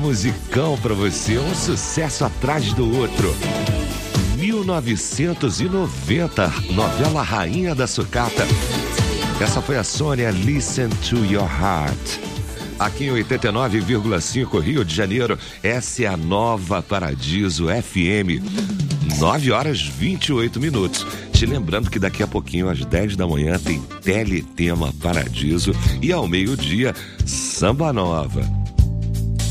musicão pra você, um sucesso atrás do outro. 1990, novela Rainha da Sucata. Essa foi a Sônia, Listen to Your Heart. Aqui em 89,5 Rio de Janeiro, essa é a Nova Paradiso FM. 9h28. Te lembrando que daqui a pouquinho, às 10 da manhã, tem Teletema Paradiso e ao meio-dia, Samba Nova.